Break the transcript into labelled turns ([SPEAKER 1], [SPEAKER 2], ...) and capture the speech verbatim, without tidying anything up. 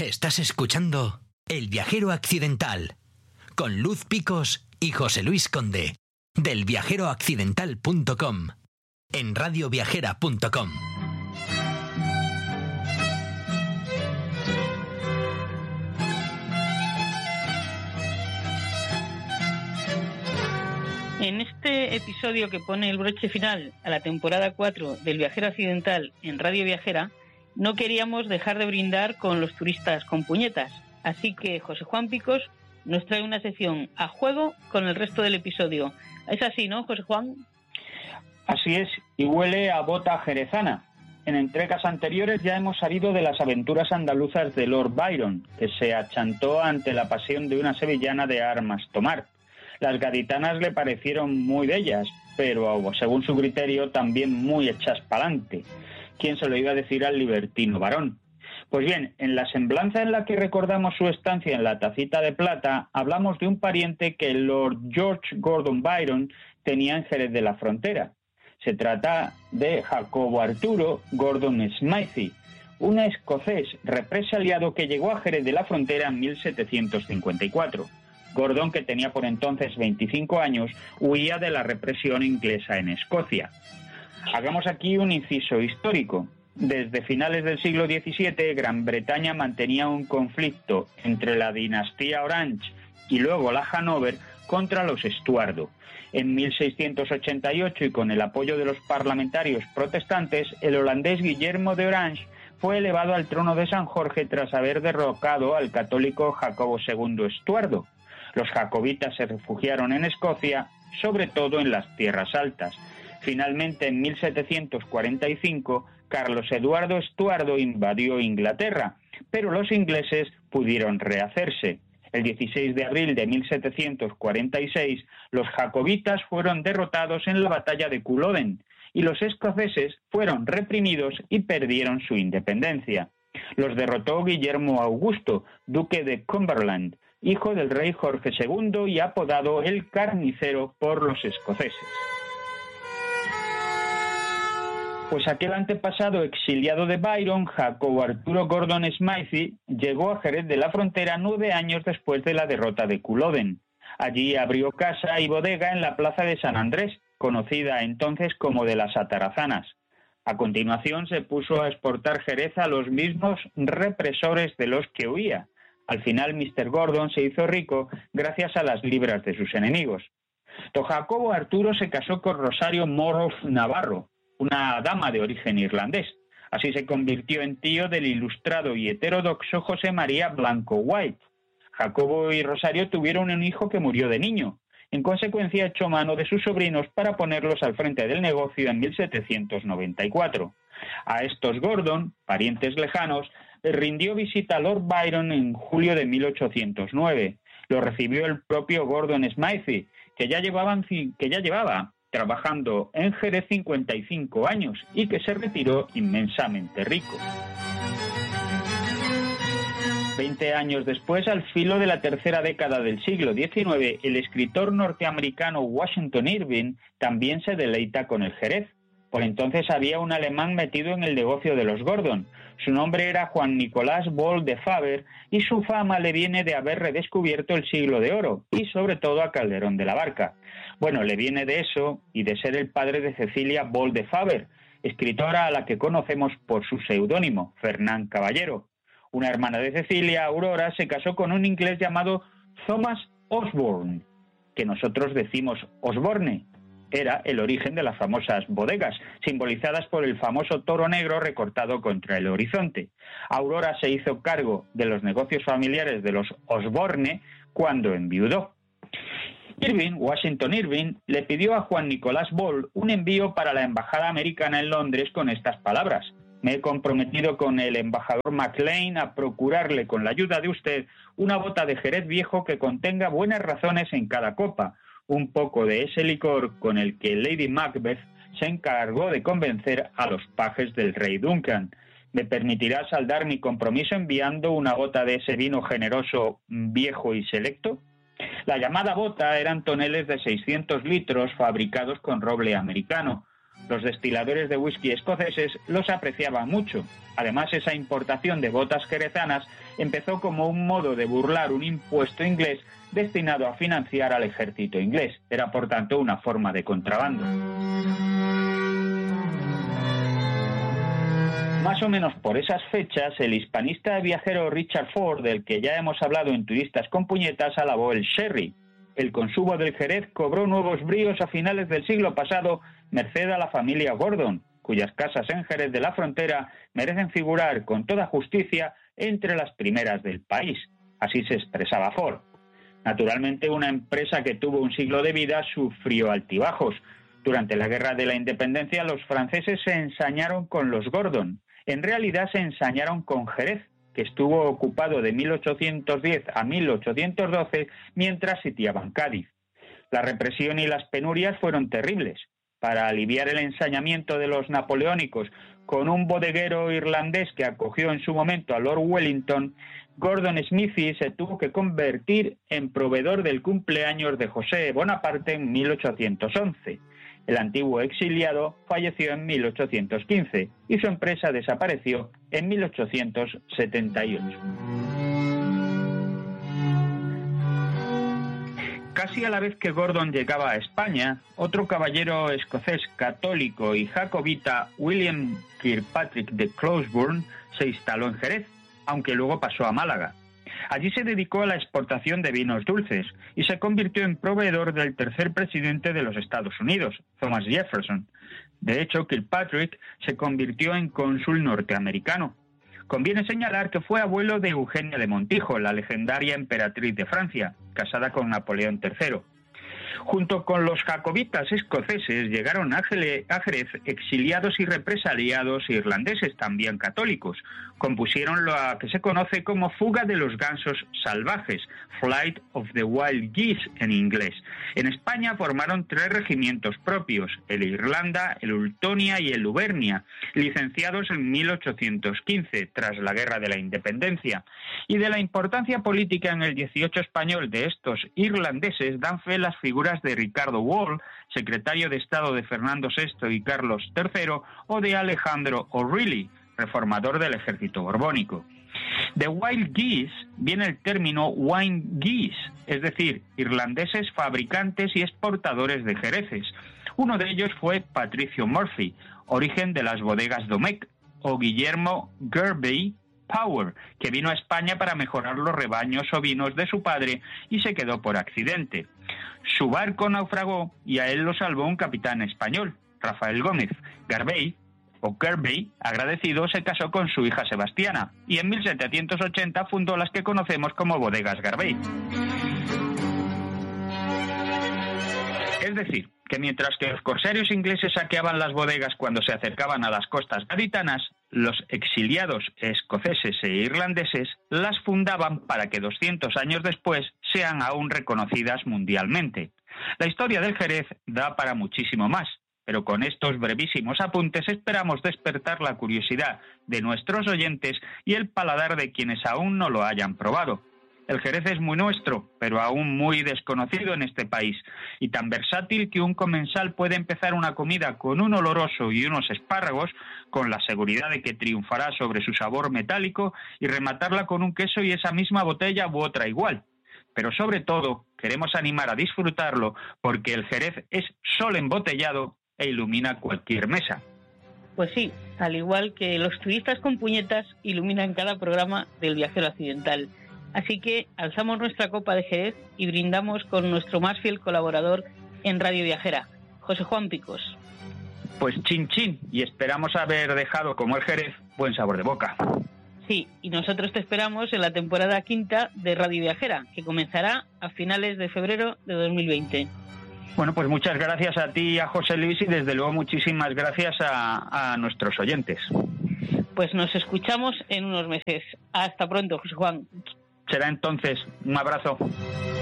[SPEAKER 1] Estás escuchando El Viajero Accidental con Luz Picos y José Luis Conde del viajero accidental punto com en radio viajera punto com.
[SPEAKER 2] En este episodio que pone el broche final a la temporada cuatro del Viajero Accidental en Radio Viajera, no queríamos dejar de brindar con los turistas con puñetas. Así que José Juan Picos nos trae una sección a juego con el resto del episodio. Es así, ¿no, José Juan?
[SPEAKER 3] Así es, y huele a bota jerezana. En entregas anteriores ya hemos salido de las aventuras andaluzas de Lord Byron, que se achantó ante la pasión de una sevillana de armas tomar. Las gaditanas le parecieron muy bellas, pero según su criterio también muy hechas pa'lante. ¿Quién se lo iba a decir al libertino varón? Pues bien, en la semblanza en la que recordamos su estancia en la Tacita de Plata, hablamos de un pariente que Lord George Gordon Byron tenía en Jerez de la Frontera. Se trata de Jacobo Arturo Gordon Smythe, un escocés represaliado que llegó a Jerez de la Frontera en mil setecientos cincuenta y cuatro. Gordon, que tenía por entonces veinticinco años, huía de la represión inglesa en Escocia. Hagamos aquí un inciso histórico. Desde finales del siglo diecisiete, Gran Bretaña mantenía un conflicto entre la dinastía Orange y luego la Hanover contra los Estuardo. En mil seiscientos ochenta y ocho, y con el apoyo de los parlamentarios protestantes, el holandés Guillermo de Orange fue elevado al trono de San Jorge tras haber derrocado al católico Jacobo segundo Estuardo. Los jacobitas se refugiaron en Escocia, sobre todo en las tierras altas. Finalmente, en mil setecientos cuarenta y cinco, Carlos Eduardo Estuardo invadió Inglaterra, pero los ingleses pudieron rehacerse. El dieciséis de abril de mil setecientos cuarenta y seis, los jacobitas fueron derrotados en la batalla de Culloden, y los escoceses fueron reprimidos y perdieron su independencia. Los derrotó Guillermo Augusto, duque de Cumberland, hijo del rey Jorge segundo y apodado el Carnicero por los escoceses. Pues aquel antepasado exiliado de Byron, Jacobo Arturo Gordon Smythe, llegó a Jerez de la Frontera nueve años después de la derrota de Culloden. Allí abrió casa y bodega en la plaza de San Andrés, conocida entonces como de las Atarazanas. A continuación se puso a exportar Jerez a los mismos represores de los que huía. Al final, mister Gordon se hizo rico gracias a las libras de sus enemigos. Don Jacobo Arturo se casó con Rosario Moros Navarro, una dama de origen irlandés. Así se convirtió en tío del ilustrado y heterodoxo José María Blanco White. Jacobo y Rosario tuvieron un hijo que murió de niño. En consecuencia, echó mano de sus sobrinos para ponerlos al frente del negocio en mil setecientos noventa y cuatro. A estos Gordon, parientes lejanos, rindió visita a Lord Byron en julio de mil ochocientos nueve. Lo recibió el propio Gordon Smythe, que ya, llevaban, que ya llevaba trabajando en Jerez cincuenta y cinco años y que se retiró inmensamente rico. Veinte años después, al filo de la tercera década del siglo diecinueve, el escritor norteamericano Washington Irving también se deleita con el Jerez. Por entonces había un alemán metido en el negocio de los Gordon. Su nombre era Juan Nicolás Boll de Faber y su fama le viene de haber redescubierto el siglo de oro y sobre todo a Calderón de la Barca. Bueno, le viene de eso y de ser el padre de Cecilia Boll de Faber, escritora a la que conocemos por su seudónimo, Fernán Caballero. Una hermana de Cecilia, Aurora, se casó con un inglés llamado Thomas Osborne, que nosotros decimos Osborne. Era el origen de las famosas bodegas, simbolizadas por el famoso toro negro recortado contra el horizonte. Aurora se hizo cargo de los negocios familiares de los Osborne cuando enviudó. Irving, Washington Irving, le pidió a Juan Nicolás Boll un envío para la embajada americana en Londres con estas palabras: me he comprometido con el embajador Maclean a procurarle, con la ayuda de usted, una bota de Jerez viejo que contenga buenas razones en cada copa, un poco de ese licor con el que Lady Macbeth se encargó de convencer a los pajes del rey Duncan. ¿Me permitirá saldar mi compromiso enviando una bota de ese vino generoso, viejo y selecto? La llamada bota eran toneles de seiscientos litros fabricados con roble americano, Los destiladores de whisky escoceses los apreciaban mucho. Además, esa importación de botas jerezanas empezó como un modo de burlar un impuesto inglés destinado a financiar al ejército inglés. Era, por tanto, una forma de contrabando. Más o menos por esas fechas, el hispanista viajero Richard Ford, del que ya hemos hablado en Turistas con Puñetas, alabó el sherry. El consumo del Jerez cobró nuevos bríos a finales del siglo pasado, merced a la familia Gordon, cuyas casas en Jerez de la Frontera merecen figurar con toda justicia entre las primeras del país. Así se expresaba Ford. Naturalmente, una empresa que tuvo un siglo de vida sufrió altibajos. Durante la Guerra de la Independencia, los franceses se ensañaron con los Gordon. En realidad se ensañaron con Jerez, que estuvo ocupado de mil ochocientos diez a mil ochocientos doce mientras sitiaban Cádiz. La represión y las penurias fueron terribles. Para aliviar el ensañamiento de los napoleónicos con un bodeguero irlandés que acogió en su momento a Lord Wellington, Gordon Smithy se tuvo que convertir en proveedor del cumpleaños de José Bonaparte en mil ochocientos once. El antiguo exiliado falleció en mil ochocientos quince y su empresa desapareció en mil ochocientos setenta y ocho. Casi a la vez que Gordon llegaba a España, otro caballero escocés católico y jacobita, William Kirkpatrick de Closeburn, se instaló en Jerez, aunque luego pasó a Málaga. Allí se dedicó a la exportación de vinos dulces y se convirtió en proveedor del tercer presidente de los Estados Unidos, Thomas Jefferson. De hecho, Kirkpatrick se convirtió en cónsul norteamericano. Conviene señalar que fue abuelo de Eugenia de Montijo, la legendaria emperatriz de Francia, casada con Napoleón tercero. Junto con los jacobitas escoceses llegaron a Jerez exiliados y represaliados irlandeses, también católicos. Compusieron lo que se conoce como Fuga de los gansos salvajes, Flight of the Wild Geese en inglés. En España formaron tres regimientos propios, el Irlanda, el Ultonia y el Lubernia, licenciados en mil ochocientos quince, tras la Guerra de la Independencia. Y de la importancia política en el dieciocho español de estos irlandeses dan fe las figuras de Ricardo Wall, secretario de Estado de Fernando sexto y Carlos tercero, o de Alejandro O'Reilly, reformador del ejército borbónico. De Wild Geese viene el término Wine Geese, es decir, irlandeses fabricantes y exportadores de jereces. Uno de ellos fue Patricio Murphy, origen de las bodegas Domecq, o Guillermo Gervais Power, que vino a España para mejorar los rebaños ovinos de su padre y se quedó por accidente. Su barco naufragó y a él lo salvó un capitán español, Rafael Gómez. Gervais, o Gervais, agradecido, se casó con su hija Sebastiana y en mil setecientos ochenta fundó las que conocemos como bodegas Gervais. Es decir, que mientras que los corsarios ingleses saqueaban las bodegas cuando se acercaban a las costas gaditanas, los exiliados escoceses e irlandeses las fundaban para que doscientos años después sean aún reconocidas mundialmente. La historia del Jerez da para muchísimo más, pero con estos brevísimos apuntes esperamos despertar la curiosidad de nuestros oyentes y el paladar de quienes aún no lo hayan probado. El Jerez es muy nuestro, pero aún muy desconocido en este país, y tan versátil que un comensal puede empezar una comida con un oloroso y unos espárragos, con la seguridad de que triunfará sobre su sabor metálico, y rematarla con un queso y esa misma botella u otra igual. Pero sobre todo, queremos animar a disfrutarlo, porque el Jerez es sol embotellado e ilumina cualquier mesa.
[SPEAKER 2] Pues sí, al igual que los turistas con puñetas iluminan cada programa del Viajero Accidental. Así que alzamos nuestra copa de Jerez y brindamos con nuestro más fiel colaborador en Radio Viajera, José Juan Picos.
[SPEAKER 3] Pues chin chin, y esperamos haber dejado, como el Jerez, buen sabor de boca.
[SPEAKER 2] Sí, y nosotros te esperamos en la temporada quinta de Radio Viajera, que comenzará a finales de febrero de dos mil veinte.
[SPEAKER 3] Bueno, pues muchas gracias a ti y a José Luis, y desde luego muchísimas gracias a, a nuestros oyentes.
[SPEAKER 2] Pues nos escuchamos en unos meses. Hasta pronto, José Juan.
[SPEAKER 3] Será entonces. Un abrazo.